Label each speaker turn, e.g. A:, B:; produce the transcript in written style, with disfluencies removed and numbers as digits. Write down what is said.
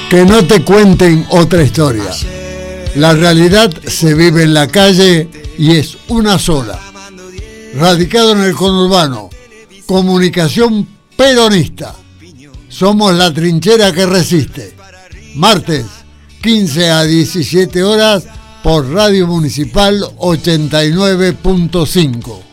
A: Que no te cuenten otra historia. La realidad se vive en la calle y es una sola. Radicado en el conurbano, comunicación peronista. Somos la trinchera que resiste. Martes, 15 a 17 horas por Radio Municipal 89.5.